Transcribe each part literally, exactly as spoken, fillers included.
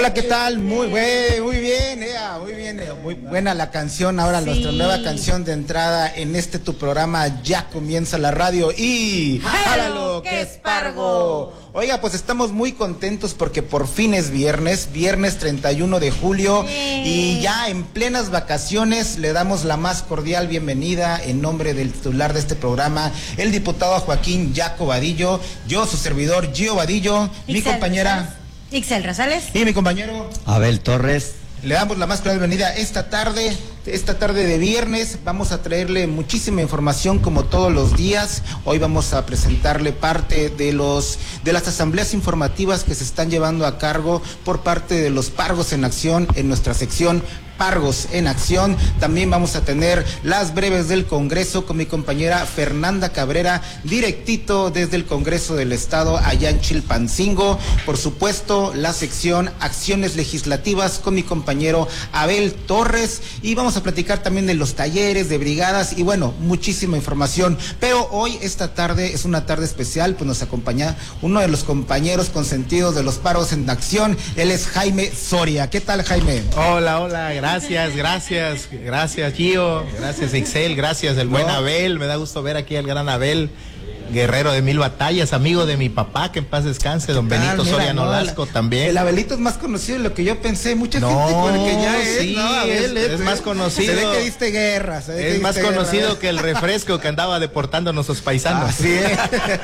Hola, ¿qué tal? Muy, buen, muy bien, eh, muy bien, eh, muy buena la canción. Ahora sí. Nuestra nueva canción de entrada en este tu programa. Ya comienza la radio y ¡jálalo, que es Pargo! Oiga, pues estamos muy contentos porque por fin es viernes, viernes treinta y uno de julio, sí. Y ya en plenas vacaciones le damos la más cordial bienvenida en nombre del titular de este programa, el diputado Joaquín Yaco Vadillo, yo su servidor Gio Vadillo, mi compañera Ixel Rosales y mi compañero Abel Torres. Le damos la más cordial bienvenida esta tarde, esta tarde de viernes. Vamos a traerle muchísima información como todos los días. Hoy vamos a presentarle parte de los de las asambleas informativas que se están llevando a cargo por parte de los Pargos en Acción en nuestra sección Pargos en Acción. También vamos a tener las breves del Congreso con mi compañera Fernanda Cabrera, directito desde el Congreso del Estado allá en Chilpancingo. Por supuesto, la sección Acciones Legislativas con mi compañero Abel Torres, y vamos a platicar también de los talleres, de brigadas y bueno, muchísima información. Pero hoy, esta tarde, es una tarde especial, pues nos acompaña uno de los compañeros consentidos de los Pargos en Acción. Él es Jaime Soria. ¿Qué tal, Jaime? Hola, hola, gracias, gracias, gracias Gio, gracias Ixel, gracias el buen no. Abel, me da gusto ver aquí al gran Abel, guerrero de mil batallas, amigo de mi papá, que en paz descanse, don tal? Benito Mira, Soria no, Nolasco también. El Abelito es más conocido de lo que yo pensé, mucha no, gente con el que ya es, sí, no, Abel, es, es, es más conocido. Se ve que diste guerra, se ve es que más conocido guerra. Que el refresco que andaba deportando a nuestros paisanos. Así es.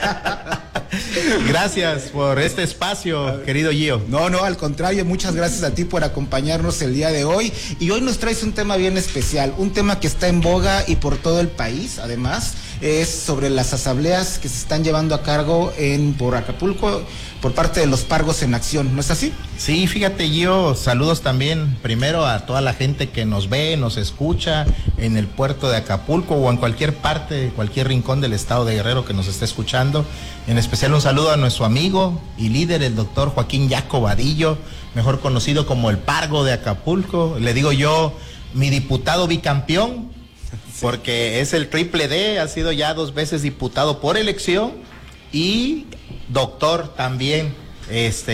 Gracias por este espacio, querido Gio. No, no, al contrario, muchas gracias a ti por acompañarnos el día de hoy. Y hoy nos traes un tema bien especial, un tema que está en boga y por todo el país, además, es sobre las asambleas que se están llevando a cargo en por Acapulco por parte de los Pargos en Acción, ¿no es así? Sí, fíjate Gio, saludos también primero a toda la gente que nos ve, nos escucha en el puerto de Acapulco o en cualquier parte, cualquier rincón del estado de Guerrero que nos esté escuchando. En especial un saludo a nuestro amigo y líder, el doctor Joaquín Yaco Vadillo, mejor conocido como el Pargo de Acapulco. Le digo yo, mi diputado bicampeón, porque es el triple D, ha sido ya dos veces diputado por elección y doctor también, este